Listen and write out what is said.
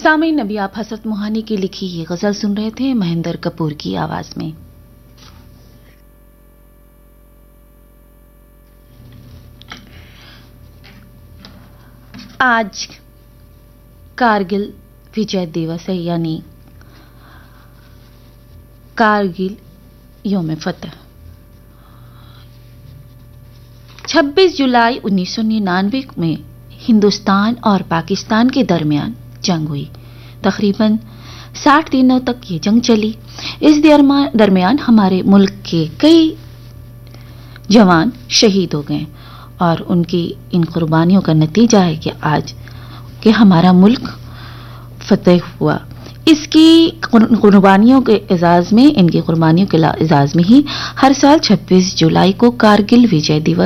सामीन नबी आप हसरत मोहानी की लिखी ये गजल सुन रहे थे महेंद्र कपूर की आवाज में। आज कारगिल विजय दिवस है, यानी कारगिल यौम फतह। 26 जुलाई 1999 में हिंदुस्तान और पाकिस्तान के दरमियान जंग हुई। तकरीबन 60 दिनों तक ये जंग चली। इस दरमियान हमारे मुल्क के कई जवान शहीद हो गए और उनकी इन कुर्बानियों का नतीजा है कि आज कि हमारा मुल्क फतेह हुआ। इसकी कुर्बानियों के एजाज में, इनकी कुर्बानियों के एजाज में ही हर साल 26 जुलाई को कारगिल विजय दिवस